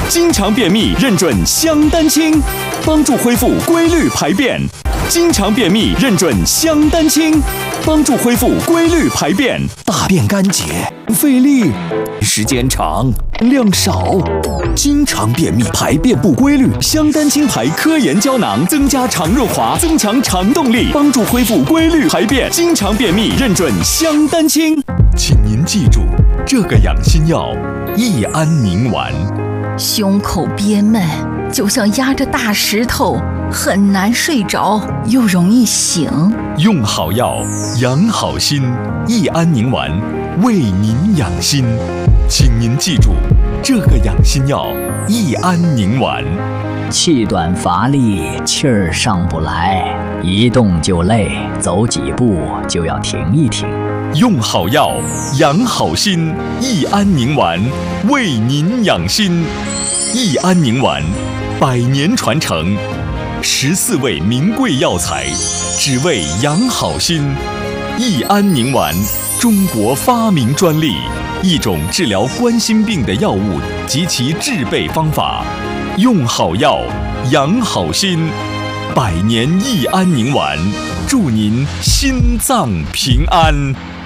经常便秘认准香丹清，帮助恢复规律排便。经常便秘认准香丹清，帮助恢复规律排便。 大便干结，费力，时间长，量少，经常便秘，排便不规律。 香丹清牌科研胶囊增加肠润滑，增强肠动力，帮助恢复规律排便。经常便秘认准香丹清。 请您记住这个养心药：益安宁丸。 胸口憋闷，就像压着大石头，很难睡着，又容易醒。 用好药，养好心。益安宁丸，为您养心。请您记住这个养心药：益安宁丸。 气短乏力，气儿上不来，一动就累，走几步就要停一停。 用好药，养好心。益安宁丸，为您养心。益安宁丸，100年传承，14味名贵药材，只为养好心。益安宁丸，中国发明专利，一种治疗冠心病的药物及其制备方法。用好药，养好心。100年益安宁丸，祝您心脏平安。